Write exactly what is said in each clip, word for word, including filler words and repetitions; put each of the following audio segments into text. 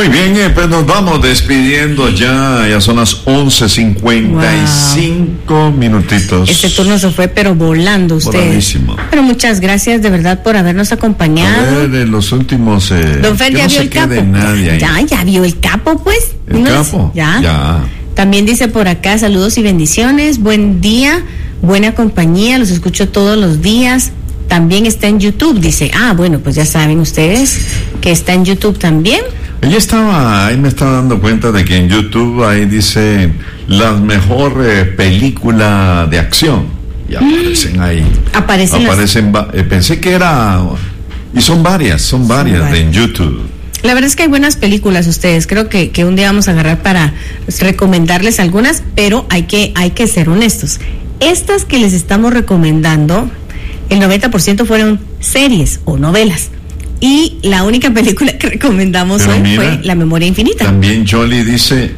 Muy bien, eh, pues nos vamos despidiendo ya, ya son las once cincuenta y cinco wow. minutitos. Este turno se fue pero volando usted. Voladísimo. Pero muchas gracias de verdad por habernos acompañado. A ver, de los últimos... Eh, Don Fer ya no vio el capo. Ya, ya vio el capo pues. ¿El ¿No capo? Es? Ya. Ya. También dice por acá, saludos y bendiciones, buen día, buena compañía, los escucho todos los días. También está en YouTube, dice, ah, bueno, pues ya saben ustedes que está en YouTube también. Ella estaba, ahí me estaba dando cuenta de que en YouTube ahí dice la mejor eh, película de acción y aparecen ahí. Aparecen. Aparecen, las... eh, pensé que era, y son varias, son varias, son varias. De en YouTube. La verdad es que hay buenas películas ustedes, creo que, que un día vamos a agarrar para recomendarles algunas, pero hay que, hay que ser honestos. Estas que les estamos recomendando, el noventa por ciento fueron series o novelas. Y la única película que recomendamos Pero hoy mira, fue La Memoria Infinita. También Jolie dice,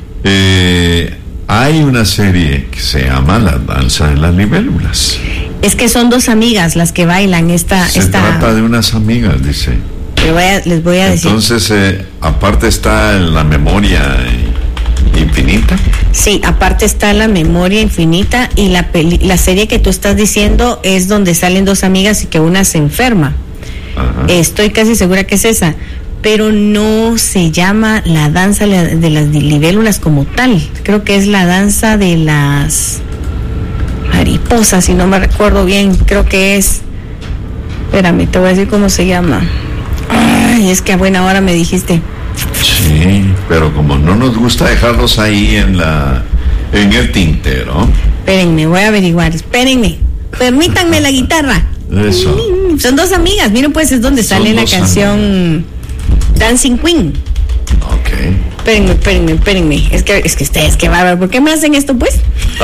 eh, hay una serie que se llama La Danza de las Libélulas. Es que son dos amigas las que bailan esta... Se esta... trata de unas amigas, dice. Les voy a, les voy a decir. Entonces, eh, aparte está La Memoria Infinita. Sí, aparte está La Memoria Infinita y la, peli- la serie que tú estás diciendo es donde salen dos amigas y que una se enferma. Ajá. Estoy casi segura que es esa, pero no se llama La Danza de las Libélulas como tal. Creo que es La Danza de las Mariposas, si no me recuerdo bien. Creo que es... Espérame, te voy a decir cómo se llama. Ay, es que a buena hora me dijiste. Sí, pero como no nos gusta dejarlos ahí en la en el tintero. Espérenme, voy a averiguar. Espérenme, permítanme la guitarra. Eso. Son dos amigas. Miren, pues es donde Son sale la canción amigas. Dancing Queen. Ok. Espérenme, espérenme, espérenme. Es que, es que ustedes, qué bárbaro. ¿Por qué me hacen esto, pues?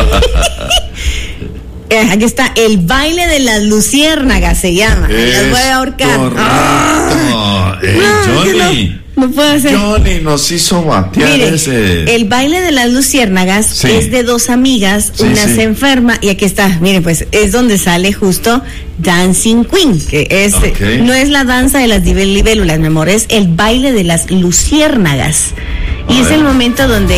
Aquí está, El Baile de las Luciérnagas se llama. Es las voy a ahorcar. ¡Ah! Eh, no, Johnny. No, no puedo hacer. Johnny nos hizo batear Mire, ese. El Baile de las Luciérnagas sí. es de dos amigas, sí, una sí. se enferma y aquí está. Miren, pues es donde sale justo Dancing Queen, que es okay. no es la danza de las libélulas, mi amor, es el baile de las luciérnagas. Y a es ver. el momento donde